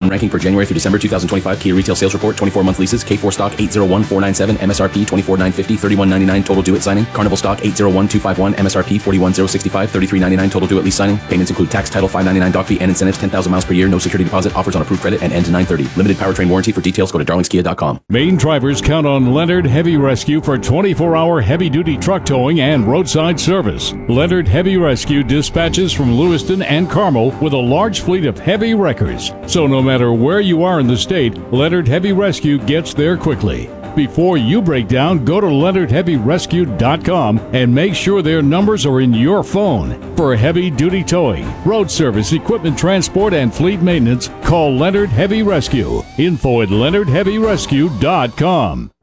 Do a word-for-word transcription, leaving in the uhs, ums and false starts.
ranking for January through December twenty twenty-five. Kia retail sales report, twenty-four month leases. K four stock, eight oh one four nine seven. M S R P, twenty-four nine fifty. thirty-one ninety-nine total due at signing. Carnival stock, eight oh one two five one. M S R P, forty-one oh sixty-five. thirty-three ninety-nine total due at lease signing. Payments include tax, title, five ninety-nine doc fee, and incentives. ten thousand miles per year. No security deposit. Offers on approved credit and end to nine thirty. Limited powertrain warranty. For details, go to darlings kia dot com. Maine drivers count on Leonard Heavy Rescue for twenty-four hour heavy-duty truck towing and roadside service. Leonard Heavy Rescue dispatches from Lewiston and Carmel with a large fleet of heavy wreckers. So no matter where you are in the state, Leonard Heavy Rescue gets there quickly. Before you break down, go to leonard heavy rescue dot com and make sure their numbers are in your phone. For heavy-duty towing, road service, equipment transport, and fleet maintenance, call Leonard Heavy Rescue. Info at leonard heavy rescue dot com.